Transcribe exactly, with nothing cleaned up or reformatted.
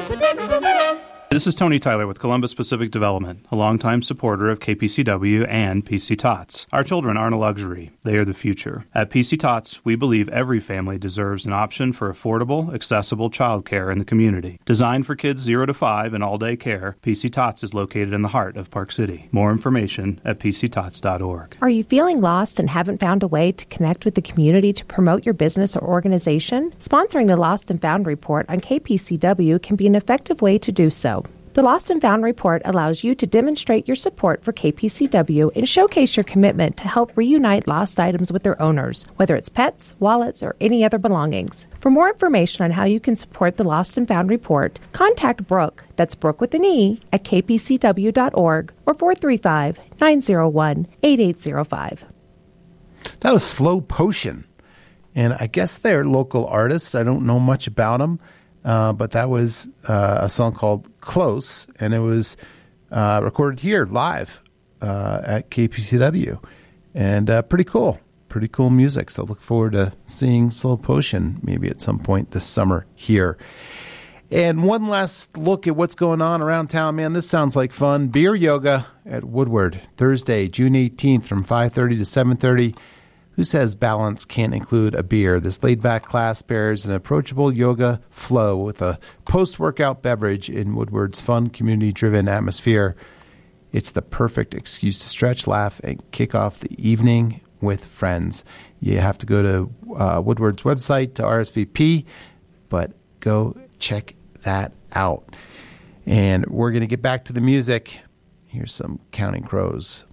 This is Tony Tyler with Columbus Pacific Development, a longtime supporter of K P C W and P C Tots. Our children aren't a luxury. They are the future. At P C Tots, we believe every family deserves an option for affordable, accessible childcare in the community. Designed for kids zero to five and all-day care, P C Tots is located in the heart of Park City. More information at p c tots dot org. Are you feeling lost and haven't found a way to connect with the community to promote your business or organization? Sponsoring the Lost and Found Report on K P C W can be an effective way to do so. The Lost and Found Report allows you to demonstrate your support for K P C W and showcase your commitment to help reunite lost items with their owners, whether it's pets, wallets, or any other belongings. For more information on how you can support the Lost and Found Report, contact Brooke, that's Brooke with an E, at k p c w dot org or four three five, nine zero one, eight eight zero five. That was Slow Potion, and I guess they're local artists. I don't know much about them. Uh, but that was uh, a song called Close, and it was uh, recorded here live uh, at K P C W. And uh, pretty cool. Pretty cool music. So look forward to seeing Slow Potion maybe at some point this summer here. And one last look at what's going on around town, man. This sounds like fun. Beer yoga at Woodward, Thursday, June eighteenth from five thirty to seven thirty. Who says balance can't include a beer? This laid-back class pairs an approachable yoga flow with a post-workout beverage in Woodward's fun, community-driven atmosphere. It's the perfect excuse to stretch, laugh, and kick off the evening with friends. You have to go to uh, Woodward's website to R S V P, but go check that out. And we're going to get back to the music. Here's some Counting Crows.